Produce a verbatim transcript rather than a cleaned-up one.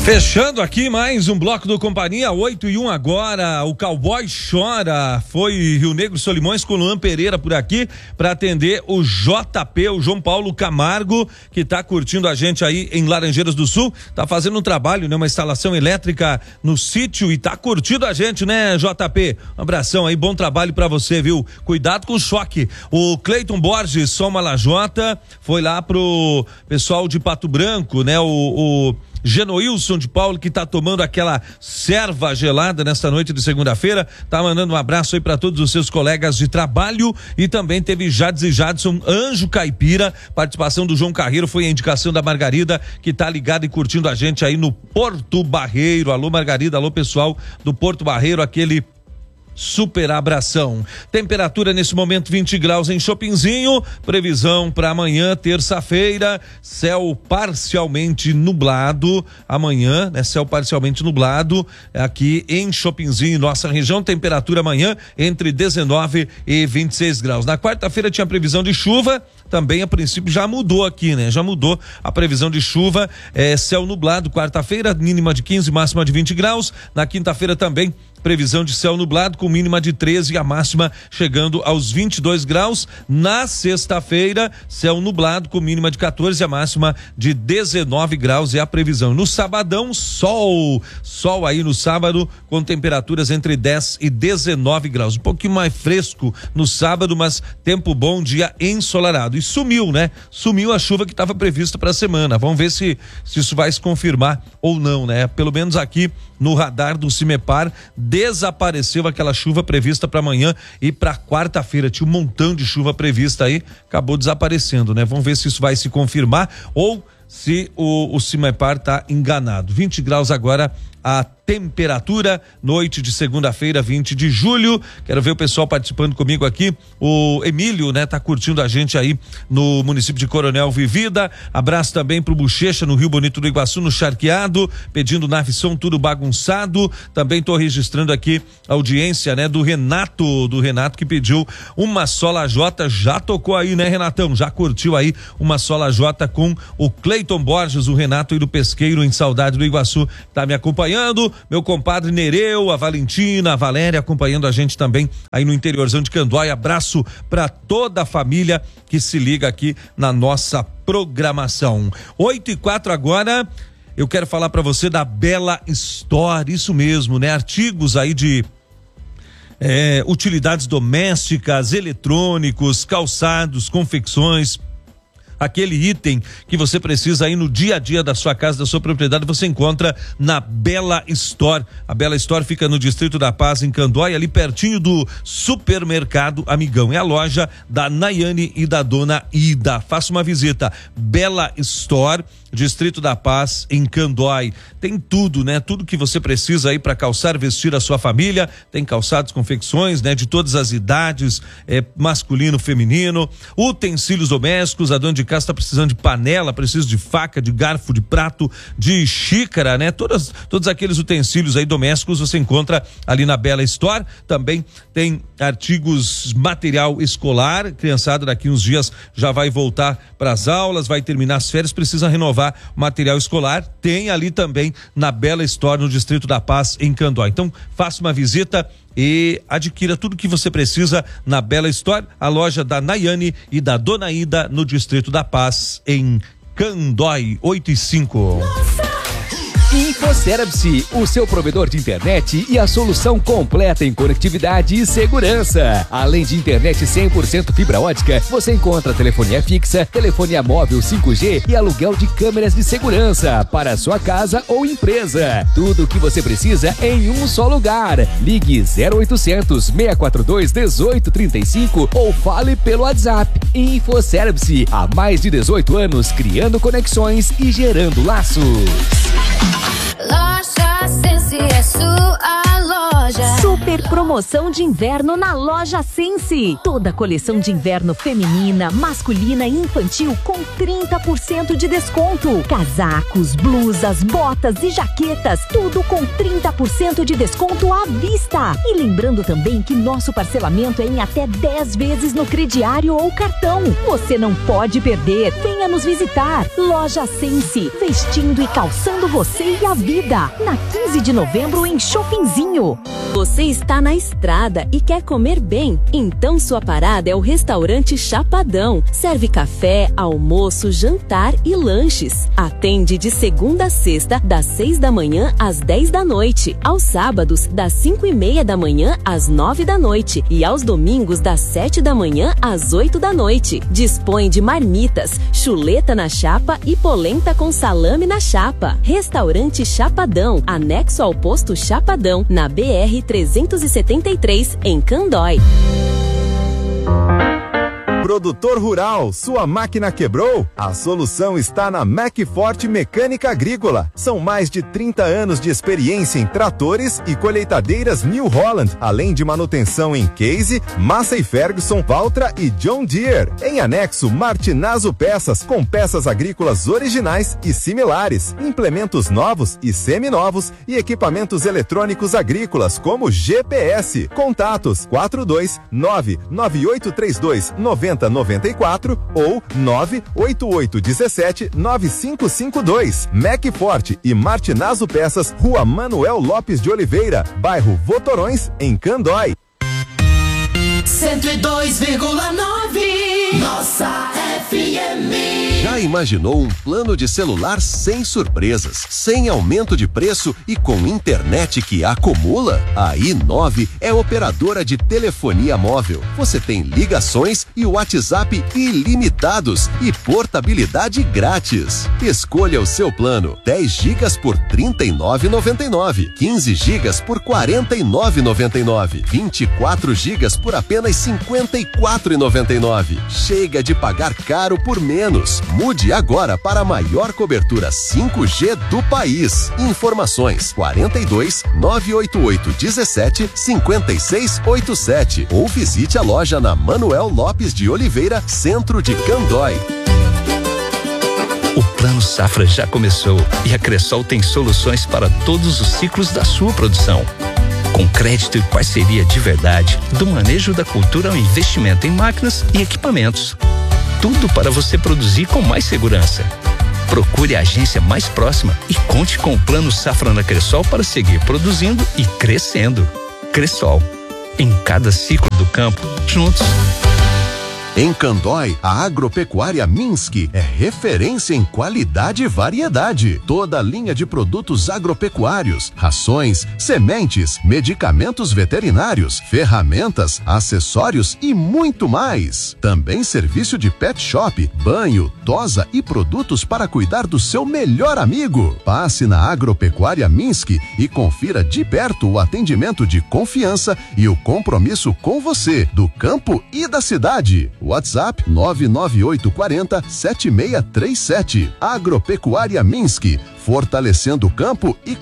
Fechando aqui mais um bloco do Companhia, oito e um agora, o Cowboy Chora, foi Rio Negro Solimões com Luan Pereira por aqui para atender o J P, o João Paulo Camargo, que tá curtindo a gente aí em Laranjeiras do Sul, tá fazendo um trabalho, né, uma instalação elétrica no sítio e tá curtindo a gente, né, J P? Um abração aí, bom trabalho para você, viu? Cuidado com o choque. O Cleiton Borges, Soma Lajota, foi lá pro pessoal de Pato Branco, né, o, o Genoilson de Paulo, que tá tomando aquela serva gelada nesta noite de segunda-feira, tá mandando um abraço aí para todos os seus colegas de trabalho. E também teve Jades e Jadson, Anjo Caipira, participação do João Carreiro, foi a indicação da Margarida, que tá ligada e curtindo a gente aí no Porto Barreiro. Alô Margarida, alô pessoal do Porto Barreiro, aquele super abração. Temperatura nesse momento vinte graus em Chopinzinho, previsão para amanhã, terça-feira, céu parcialmente nublado, amanhã, né, céu parcialmente nublado aqui em Chopinzinho, nossa região, temperatura amanhã entre dezenove e vinte e seis graus. Na quarta-feira tinha previsão de chuva, também a princípio já mudou aqui, né? Já mudou a previsão de chuva, é, céu nublado, quarta-feira, mínima de quinze, máxima de vinte graus. Na quinta-feira também previsão de céu nublado com mínima de treze e a máxima chegando aos vinte e dois graus. Na sexta-feira, céu nublado com mínima de quatorze e a máxima de dezenove graus é a previsão. No sabadão, sol, sol aí no sábado com temperaturas entre dez e dezenove graus. Um pouquinho mais fresco no sábado, mas tempo bom, dia ensolarado. E sumiu, né? Sumiu a chuva que estava prevista para a semana. Vamos ver se, se isso vai se confirmar ou não, né? Pelo menos aqui no radar do Cimepar desapareceu aquela chuva prevista para amanhã e para quarta-feira. Tinha um montão de chuva prevista aí, acabou desaparecendo, né? Vamos ver se isso vai se confirmar ou se o, o Cimepar tá enganado. vinte graus agora a temperatura, noite de segunda-feira, vinte de julho. Quero ver o pessoal participando comigo aqui. O Emílio, né, tá curtindo a gente aí no município de Coronel Vivida. Abraço também pro Bochecha no Rio Bonito do Iguaçu, no Charqueado, pedindo nave som tudo bagunçado. Também tô registrando aqui a audiência, né, do Renato, do Renato que pediu uma sola J, já tocou aí, né, Renatão? Já curtiu aí uma sola J com o Cleiton Borges, o Renato aí do Pesqueiro em Saudade do Iguaçu, tá me acompanhando. Meu compadre Nereu, a Valentina, a Valéria acompanhando a gente também aí no interiorzão de Candoai. Abraço para toda a família que se liga aqui na nossa programação. oito e quatro agora. Eu quero falar para você da Bela Store, isso mesmo, né? Artigos aí de é, utilidades domésticas, eletrônicos, calçados, confecções. Aquele item que você precisa aí no dia a dia da sua casa, da sua propriedade, você encontra na Bela Store. A Bela Store fica no Distrito da Paz, em Candói, ali pertinho do Supermercado Amigão. É a loja da Nayane e da dona Ida. Faça uma visita. Bela Store, Distrito da Paz, em Candói. Tem tudo, né? Tudo que você precisa aí para calçar, vestir a sua família. Tem calçados, confecções, né? De todas as idades, é, masculino, feminino, utensílios domésticos. A dona de casa está precisando de panela, precisa de faca, de garfo, de prato, de xícara, né? Todas, todos aqueles utensílios aí domésticos você encontra ali na Bela Store. Também tem artigos, material escolar. Criançada daqui uns dias já vai voltar para as aulas, vai terminar as férias, precisa renovar material escolar. Tem ali também na Bela Store, no Distrito da Paz, em Candói. Então, faça uma visita e adquira tudo que você precisa na Bela Store, a loja da Nayane e da dona Ida, no Distrito da Paz, em Candói. Oito e cinco. InfoService, o seu provedor de internet e a solução completa em conectividade e segurança. Além de internet cem por cento fibra ótica, você encontra telefonia fixa, telefonia móvel cinco G e aluguel de câmeras de segurança para a sua casa ou empresa. Tudo o que você precisa em um só lugar. Ligue zero oitocentos, seis quatro dois, um oito três cinco ou fale pelo WhatsApp. InfoService, há mais de dezoito anos criando conexões e gerando laços. Loja Sense é sua loja. Super promoção. Promoção de inverno na Loja Sense. Toda a coleção de inverno feminina, masculina e infantil com trinta por cento de desconto. Casacos, blusas, botas e jaquetas, tudo com trinta por cento de desconto à vista. E lembrando também que nosso parcelamento é em até dez vezes no crediário ou cartão. Você não pode perder. Venha nos visitar. Loja Sense, vestindo e calçando você e a vida. Na quinze de novembro em Shoppingzinho. Você está na estrada e quer comer bem? Então sua parada é o restaurante Chapadão. Serve café, almoço, jantar e lanches. Atende de segunda a sexta, das seis da manhã às dez da noite. Aos sábados, das cinco e meia da manhã às nove da noite. E aos domingos, das sete da manhã às oito da noite. Dispõe de marmitas, chuleta na chapa e polenta com salame na chapa. Restaurante Chapadão, anexo ao posto Chapadão, na B R trezentos e setenta e três, em Candói. Produtor rural, sua máquina quebrou? A solução está na Macforte Mecânica Agrícola. São mais de trinta anos de experiência em tratores e colheitadeiras New Holland, além de manutenção em Case, Massey Ferguson, Valtra e John Deere. Em anexo, Martinazo Peças, com peças agrícolas originais e similares, implementos novos e seminovos e equipamentos eletrônicos agrícolas como G P S. Contatos quatro dois nove nove oito três dois nove zero nove quatro ou nove oito oito um sete nove cinco cinco dois. Macforte e Martinazo Peças, Rua Manuel Lopes de Oliveira, bairro Votorões, em Candói. cento e dois vírgula nove Nossa F M. Já imaginou um plano de celular sem surpresas, sem aumento de preço e com internet que acumula? A i nove é operadora de telefonia móvel. Você tem ligações e WhatsApp ilimitados e portabilidade grátis. Escolha o seu plano: dez gigas por trinta e nove reais e noventa e nove centavos, quinze gigas por quarenta e nove reais e noventa e nove centavos, vinte e quatro gigas por apenas cinquenta e quatro reais e noventa e nove centavos. Chega de pagar caro por menos. Mude agora para a maior cobertura cinco G do país. Informações quarenta e dois nove oito oito dezessete cinquenta e seis oitenta e sete ou visite a loja na Manuel Lopes de Oliveira, centro de Candói. O Plano Safra já começou e a Cressol tem soluções para todos os ciclos da sua produção. Com crédito e parceria de verdade, do manejo da cultura ao investimento em máquinas e equipamentos. Tudo para você produzir com mais segurança. Procure a agência mais próxima e conte com o Plano Safra na Cressol para seguir produzindo e crescendo. Cressol, em cada ciclo do campo, juntos. Em Candói, a Agropecuária Minsk é referência em qualidade e variedade. Toda a linha de produtos agropecuários, rações, sementes, medicamentos veterinários, ferramentas, acessórios e muito mais. Também serviço de pet shop, banho, tosa e produtos para cuidar do seu melhor amigo. Passe na Agropecuária Minsk e confira de perto o atendimento de confiança e o compromisso com você, do campo e da cidade. WhatsApp nove nove oito quatro zero sete seis três sete. Agropecuária Minsk, fortalecendo o campo e